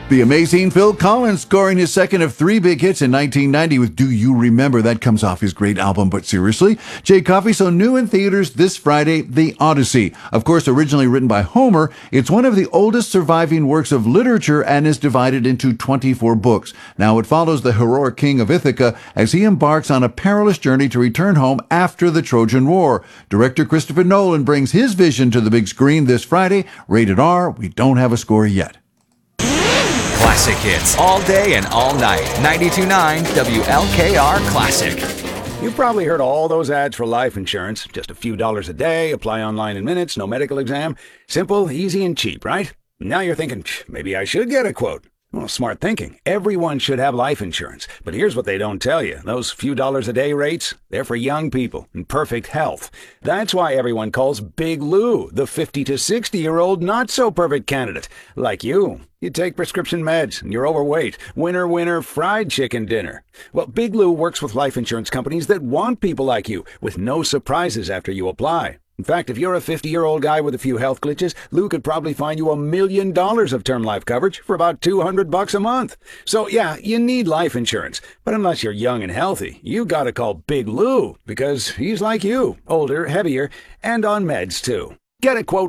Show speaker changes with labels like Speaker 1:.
Speaker 1: The amazing Phil Collins scoring his second of three big hits in 1990 with Do You Remember? That comes off his great album, But Seriously. Jay Coffey, so new in theaters this Friday, The Odyssey. Of course, originally written by Homer, it's one of the oldest surviving works of literature and is divided into 24 books. Now it follows the heroic king of Ithaca as he embarks on a perilous journey to return home after the Trojan War. Director Christopher Nolan brings his vision to the big screen this Friday. Rated R, we don't have a score yet.
Speaker 2: Classic hits all day and all night. 92.9 WLKR Classic.
Speaker 3: You've probably heard all those ads for life insurance. Just a few dollars a day, apply online in minutes, no medical exam. Simple, easy, and cheap, right? Now you're thinking, maybe I should get a quote. Well, smart thinking. Everyone should have life insurance. But here's what they don't tell you. Those few dollars a day rates, they're for young people in perfect health. That's why everyone calls Big Lou the 50 to 60-year-old not-so-perfect candidate. Like you. You take prescription meds, and you're overweight. Winner, winner, fried chicken dinner. Well, Big Lou works with life insurance companies that want people like you, with no surprises after you apply. In fact, if you're a 50-year-old guy with a few health glitches, Lou could probably find you $1 million of term life coverage for about $200 a month. So yeah, you need life insurance. But unless you're young and healthy, you gotta call Big Lou, because he's like you, older, heavier, and on meds too. Get a quote